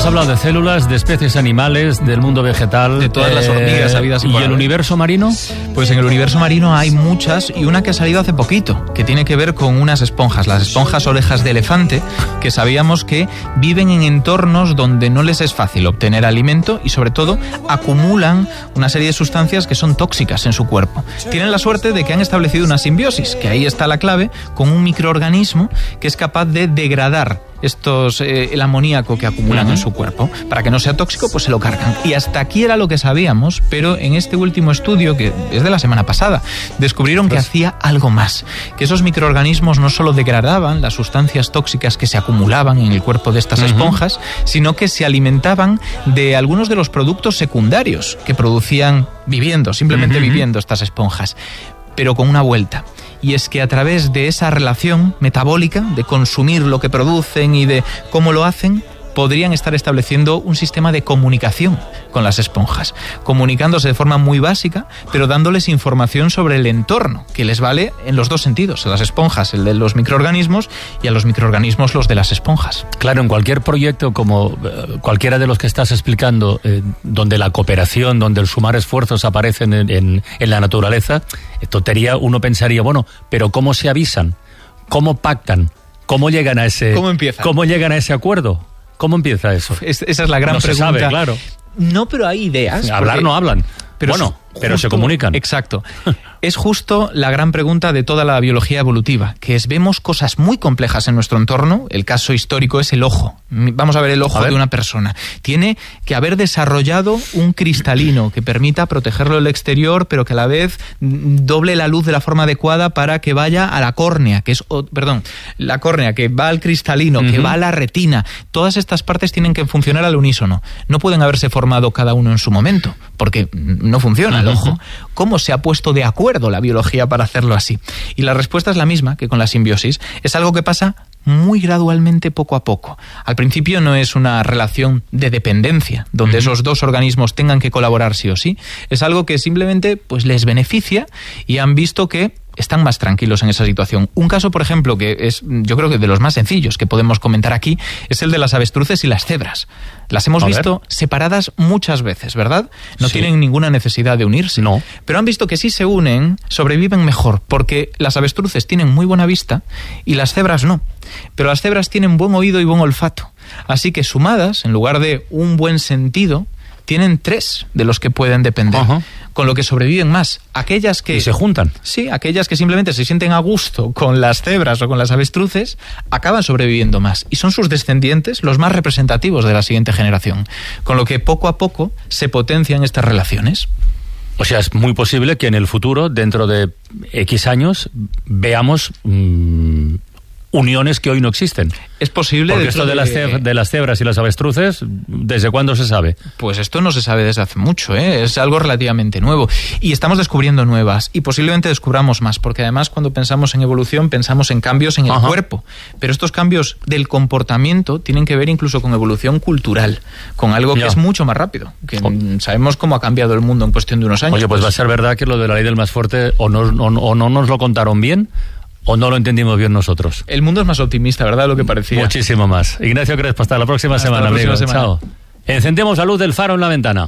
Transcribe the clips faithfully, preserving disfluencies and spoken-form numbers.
hablado de células, de especies animales, del mundo vegetal, de todas eh, las hormigas habidas y por haber. ¿Y el universo marino? Pues en el universo marino hay muchas, y una que ha salido hace poquito, que tiene que ver con unas esponjas, las esponjas orejas de elefante, que sabíamos que viven en entornos donde no les es fácil obtener alimento y sobre todo acumulan una serie de sustancias que son tóxicas en su cuerpo. Tienen la suerte de que han establecido una simbiosis, que ahí está la clave, con un microorganismo que es capaz de degradar estos eh, el amoníaco que acumulan uh-huh. en su cuerpo. Para que no sea tóxico, pues se lo cargan. Y hasta aquí era lo que sabíamos, pero en este último estudio, que es de la semana pasada, descubrieron pues... que hacía algo más, que esos microorganismos no solo degradaban las sustancias tóxicas que se acumulaban en el cuerpo de estas uh-huh. esponjas, sino que se alimentaban de algunos de los productos secundarios que producían viviendo, simplemente uh-huh. viviendo estas esponjas, pero con una vuelta. Y es que a través de esa relación metabólica, de consumir lo que producen y de cómo lo hacen, podrían estar estableciendo un sistema de comunicación con las esponjas, comunicándose de forma muy básica, pero dándoles información sobre el entorno, que les vale en los dos sentidos, a las esponjas el de los microorganismos y a los microorganismos los de las esponjas. Claro, en cualquier proyecto como eh, cualquiera de los que estás explicando, eh, donde la cooperación, donde el sumar esfuerzos aparecen en, en, en la naturaleza, tontería, uno pensaría, bueno, pero ¿cómo se avisan? ¿Cómo pactan? ¿Cómo llegan a ese, ¿Cómo empiezan? ¿Cómo llegan a ese acuerdo? ¿Cómo empieza eso? Es, esa es la gran no pregunta. Se sabe, claro. No, pero hay ideas. Hablar porque... no hablan. Pero bueno, justo, pero se comunican. Exacto. Es justo la gran pregunta de toda la biología evolutiva, que es, vemos cosas muy complejas en nuestro entorno. El caso histórico es el ojo. Vamos a ver el ojo de una persona. Tiene que haber desarrollado un cristalino que permita protegerlo del exterior, pero que a la vez doble la luz de la forma adecuada para que vaya a la córnea, que es, oh, perdón, la córnea, que va al cristalino, uh-huh. que va a la retina. Todas estas partes tienen que funcionar al unísono. No pueden haberse formado cada uno en su momento, porque no funciona uh-huh. el ojo. ¿Cómo se ha puesto de acuerdo la biología para hacerlo así? Y la respuesta es la misma que con la simbiosis. Es algo que pasa muy gradualmente, poco a poco. Al principio no es una relación de dependencia, donde uh-huh. esos dos organismos tengan que colaborar sí o sí. Es algo que simplemente pues, les beneficia y han visto que están más tranquilos en esa situación. Un caso, por ejemplo, que es, yo creo que de los más sencillos que podemos comentar aquí, es el de las avestruces y las cebras. Las hemos a visto ver. separadas muchas veces, ¿verdad? No sí. tienen ninguna necesidad de unirse. No. Pero han visto que si se unen, sobreviven mejor, porque las avestruces tienen muy buena vista y las cebras no. Pero las cebras tienen buen oído y buen olfato. Así que sumadas, en lugar de un buen sentido, tienen tres de los que pueden depender, uh-huh. con lo que sobreviven más. Aquellas que... ¿Y se juntan? Sí, aquellas que simplemente se sienten a gusto con las cebras o con las avestruces, acaban sobreviviendo más. Y son sus descendientes los más representativos de la siguiente generación. Con lo que poco a poco se potencian estas relaciones. O sea, es muy posible que en el futuro, dentro de X años, veamos... Mmm... uniones que hoy no existen. Es posible. Porque esto de, de, las ceb- de las cebras y las avestruces, ¿desde cuándo se sabe? Pues esto no se sabe desde hace mucho, ¿eh? Es algo relativamente nuevo. Y estamos descubriendo nuevas. Y posiblemente descubramos más, porque además cuando pensamos en evolución, pensamos en cambios en el Ajá. cuerpo. Pero estos cambios del comportamiento tienen que ver incluso con evolución cultural, con algo que ya. es mucho más rápido. Que oh. sabemos cómo ha cambiado el mundo en cuestión de unos años. Oye, pues, pues va a ser verdad que lo de la ley del más fuerte o no, o, o no nos lo contaron bien, ¿o no lo entendimos bien nosotros? El mundo es más optimista, ¿verdad? Lo que parecía. Muchísimo más. Ignacio Crespo, hasta la próxima hasta semana, la próxima amigo. Semana. Chao. Encendemos la luz del faro en la ventana.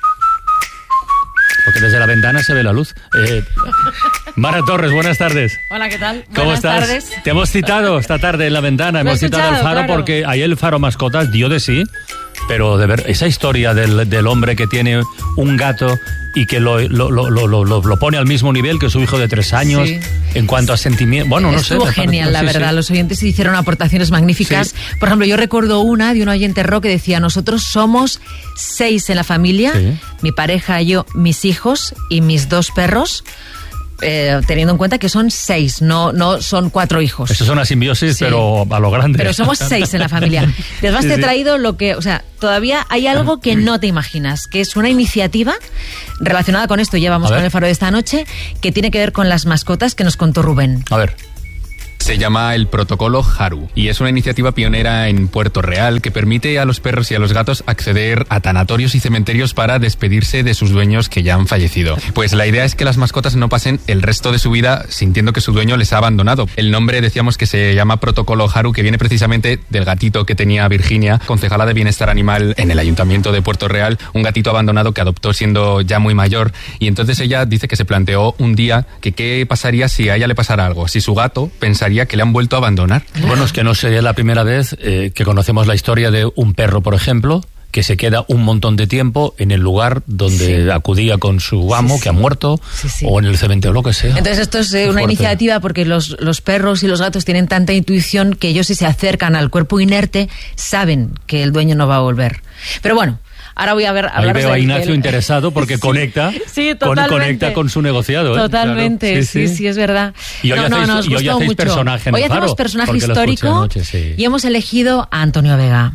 Porque desde la ventana se ve la luz. Eh, Mara Torres, buenas tardes. Hola, ¿qué tal? ¿Cómo buenas estás? Tardes. Te hemos citado esta tarde en la ventana. Hemos escuchado, citado el faro claro. porque ahí el faro mascotas dio de sí. Pero de ver esa historia del, del hombre que tiene un gato y que lo, lo, lo, lo, lo, lo pone al mismo nivel que su hijo de tres años sí. en cuanto a sentimiento. Bueno, no Estuvo sé. Estuvo genial, la sí, verdad. Sí. Los oyentes hicieron aportaciones magníficas. Sí. Por ejemplo, yo recuerdo una de un oyente rock que decía: nosotros somos seis en la familia, sí. mi pareja, yo, mis hijos y mis dos perros. Eh, teniendo en cuenta que son seis, no, no son cuatro hijos. Eso es una simbiosis, sí. pero a lo grande. Pero somos seis en la familia. Además sí, te he traído lo que, o sea, todavía hay algo que no te imaginas, que es una iniciativa relacionada con esto, ya vamos con el faro de esta noche, que tiene que ver con las mascotas que nos contó Rubén. A ver. Se llama el Protocolo Haru y es una iniciativa pionera en Puerto Real que permite a los perros y a los gatos acceder a tanatorios y cementerios para despedirse de sus dueños que ya han fallecido. Pues la idea es que las mascotas no pasen el resto de su vida sintiendo que su dueño les ha abandonado. El nombre decíamos que se llama Protocolo Haru, que viene precisamente del gatito que tenía Virginia, concejala de Bienestar Animal en el Ayuntamiento de Puerto Real, un gatito abandonado que adoptó siendo ya muy mayor, y entonces ella dice que se planteó un día que qué pasaría si a ella le pasara algo, si su gato pensaría que le han vuelto a abandonar. Bueno, es que no sería la primera vez eh, que conocemos la historia de un perro, por ejemplo, que se queda un montón de tiempo en el lugar donde sí. acudía con su amo, sí, sí. que ha muerto, sí, sí. o en el cementerio, lo que sea. Entonces esto es eh, una fuerte. iniciativa porque los, los perros y los gatos tienen tanta intuición que ellos, si se acercan al cuerpo inerte, saben que el dueño no va a volver. Pero bueno, ahora voy a ver... Ahí veo a Ignacio el... interesado porque sí, conecta, sí, con, conecta con su negociado. ¿eh? Totalmente, claro. sí, sí, sí, es verdad. Y hoy no, hacéis, no, nos y hoy hacéis personaje en Hoy el Faro, hacemos personaje histórico anoche, sí. y hemos elegido a Antonio Vega.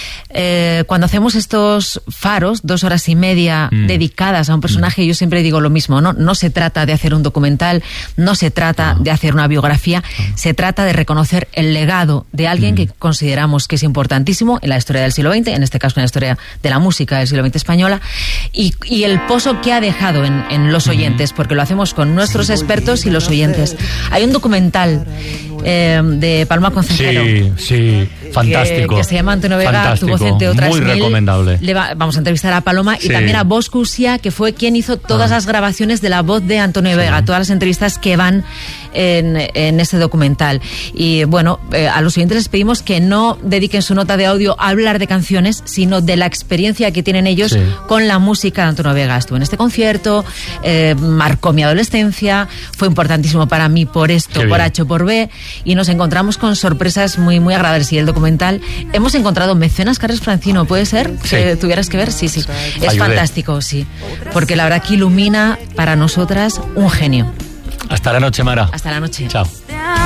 Eh, cuando hacemos estos faros, dos horas y media mm. dedicadas a un personaje, mm. yo siempre digo lo mismo, ¿no? No se trata de hacer un documental, no se trata no. de hacer una biografía, no. se trata de reconocer el legado de alguien mm. que consideramos que es importantísimo en la historia del siglo veinte, en este caso en la historia de la música del siglo veinte española, y, y el pozo que ha dejado en, en los oyentes, porque lo hacemos con nuestros expertos y los oyentes. Hay un documental eh, de Palma Concejero. Sí, sí, fantástico. Que, que se llama Antonio Vega, fantástico. Tu voz entre otras muy mil. Recomendable. Le va, vamos a entrevistar a Paloma sí. y también a Bosco Ucía, que fue quien hizo todas ah. las grabaciones de la voz de Antonio sí. Vega, todas las entrevistas que van en, en ese documental. Y bueno, eh, a los oyentes les pedimos que no dediquen su nota de audio a hablar de canciones, sino de la experiencia que tienen ellos sí. con la música de Antonio Vega. Estuve en este concierto, eh, marcó mi adolescencia, fue importantísimo para mí por esto, Qué por bien. H o por B, y nos encontramos con sorpresas muy, muy agradables. Y el documental, hemos encontrado mecenas Carles Francino, ¿puede ser? Sí. Que tuvieras que ver, sí, sí. Es Ayudé. fantástico, sí. Porque la verdad que ilumina para nosotras un genio. Hasta la noche, Mara. Hasta la noche. Chao.